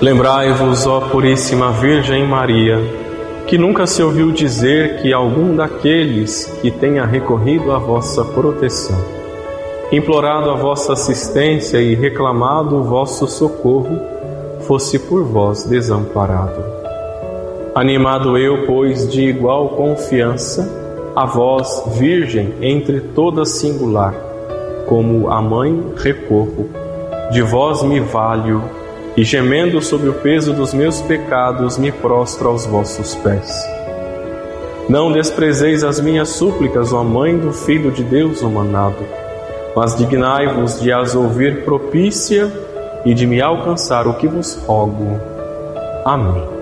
Lembrai-vos, ó Puríssima Virgem Maria, que nunca se ouviu dizer que algum daqueles que tenha recorrido à vossa proteção, implorado a vossa assistência e reclamado o vosso socorro, fosse por vós desamparado. Animado eu, pois, de igual confiança, a vós, Virgem entre todas singular, como a mãe recorro, de vós me valho, e gemendo sob o peso dos meus pecados, me prostro aos vossos pés. Não desprezeis as minhas súplicas, ó Mãe do Filho de Deus humanado, mas dignai-vos de as ouvir propícia e de me alcançar o que vos rogo. Amém.